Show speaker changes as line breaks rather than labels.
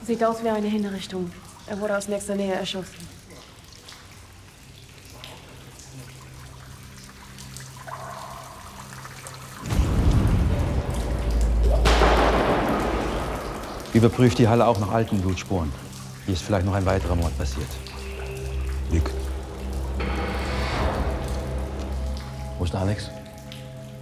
Sieht aus wie eine Hinrichtung. Er wurde aus nächster Nähe erschossen.
Überprüft die Halle auch nach alten Blutspuren. Hier ist vielleicht noch ein weiterer Mord passiert.
Nick.
Wo ist Alex?